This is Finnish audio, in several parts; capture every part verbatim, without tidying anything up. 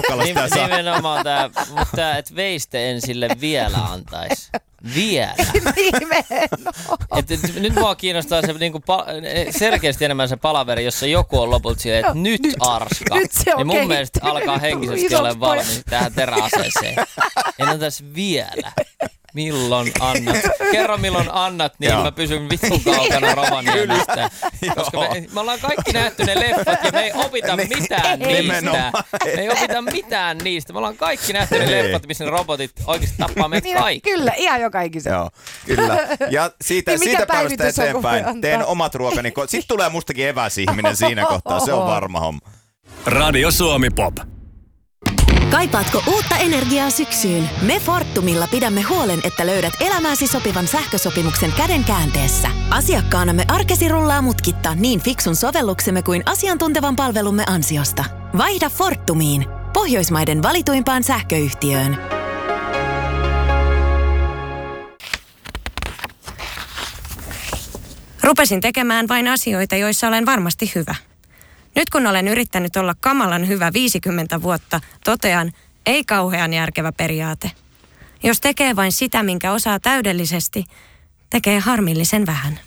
hankala sitä saa. Nimenomaan tämä, mutta tämä, että veiste en sille vielä antaisi. Vielä. Et, nyt mua kiinnostaa se niinku, pa, selkeästi enemmän se palaveri, jossa joku on lopulta silleen, että nyt, nyt arska. Nyt se on niin mun mielestä alkaa henkisesti olla valmis tähän teräaseeseen. En antaisi vielä. Milloin annat? Kerro milloin annat, niin Joo. mä pysyn vitun kaukana Rovaniemestä. Koska me, me ollaan kaikki nähty ne leffat ja me ei opita ne, mitään ei, niistä. Me ei opita mitään niistä. Me ollaan kaikki nähty ne leffat, missä ne robotit oikeasti tappaa meitä kaikki. Kyllä, ihan joka ikisen. Joo, kyllä. Ja siitä, niin siitä päivästä eteenpäin teen omat ruokani. Sitten tulee mustakin eväsihminen siinä kohtaa. Se on varma homma. Radio Suomi Pop. Kaipaatko uutta energiaa syksyyn? Me Fortumilla pidämme huolen, että löydät elämääsi sopivan sähkösopimuksen käden käänteessä. Asiakkaanamme arkesi rullaa mutkitta niin fiksun sovelluksemme kuin asiantuntevan palvelumme ansiosta. Vaihda Fortumiin, Pohjoismaiden valituimpaan sähköyhtiöön. Rupesin tekemään vain asioita, joissa olen varmasti hyvä. Nyt kun olen yrittänyt olla kamalan hyvä viisikymmentä vuotta, totean, ei kauhean järkevä periaate. Jos tekee vain sitä, minkä osaa täydellisesti, tekee harmillisen vähän.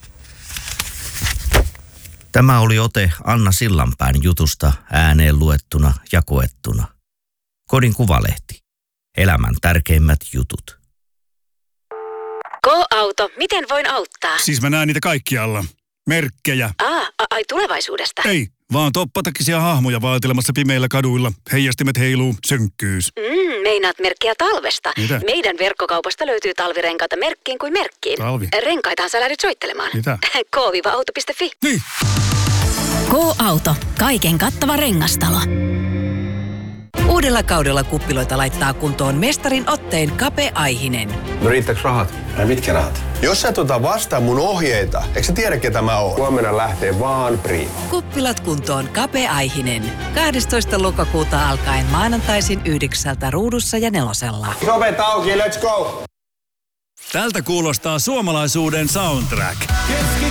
Tämä oli ote Anna Sillanpään jutusta ääneen luettuna ja koettuna. Kodin Kuvalehti. Elämän tärkeimmät jutut. Go-auto, miten voin auttaa? Siis mä näen niitä kaikkialla. Merkkejä. Aa, ai tulevaisuudesta. Ei, vaan toppatakisia hahmoja vaatelemassa pimeillä kaduilla. Heijastimet heiluu, synkkyys. Mm, meinaat merkkiä talvesta. Mitä? Meidän verkkokaupasta löytyy talvirenkaita merkkiin kuin merkkiin. Talvi? Renkaitahan sä lähdyt soittelemaan. Mitä? K viiva auto piste fi. Niin. K-auto. Kaiken kattava rengastalo. Uudella kaudella kuppiloita laittaa kuntoon mestarin otteen Kape Aihinen. No riittääkö rahat? Ai mitkä rahat? Jos sä et ota vastaan mun ohjeita, eikö sä tiedä ketä mä oon? Huomenna lähtee vaan Prima. Kuppilat kuntoon Kape Aihinen. kahdestoista lokakuuta alkaen maanantaisin yhdeksältä Ruudussa ja Nelosella. Ovet auki, let's go! Tältä kuulostaa suomalaisuuden soundtrack.